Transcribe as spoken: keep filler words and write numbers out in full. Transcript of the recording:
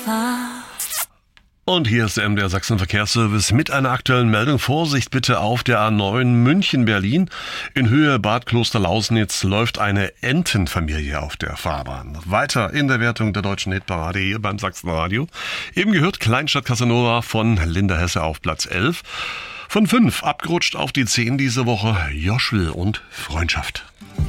Gefahr. Und hier ist der M D R Sachsen Verkehrsservice mit einer aktuellen Meldung. Vorsicht bitte auf der A neun München-Berlin. In Höhe Bad Klosterlausnitz läuft eine Entenfamilie auf der Fahrbahn. Weiter in der Wertung der deutschen Hitparade hier beim Sachsenradio. Eben gehört Kleinstadt Casanova von Linda Hesse auf Platz elf. Von fünf abgerutscht auf die zehn diese Woche Joschel und Freundschaft.